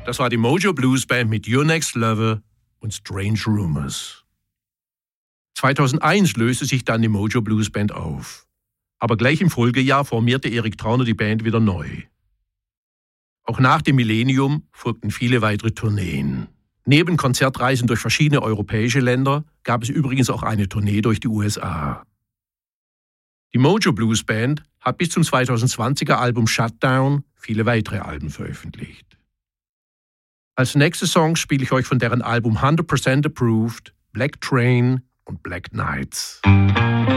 Das war die Mojo Blues Band mit Your Next Lover und Strange Rumors. 2001 löste sich dann die Mojo Blues Band auf. Aber gleich im Folgejahr formierte Erik Trauner die Band wieder neu. Auch nach dem Millennium folgten viele weitere Tourneen. Neben Konzertreisen durch verschiedene europäische Länder gab es übrigens auch eine Tournee durch die USA. Die Mojo Blues Band hat bis zum 2020er Album Shutdown viele weitere Alben veröffentlicht. Als nächste Songs spiele ich euch von deren Album 100% Approved, Black Train und Black Nights.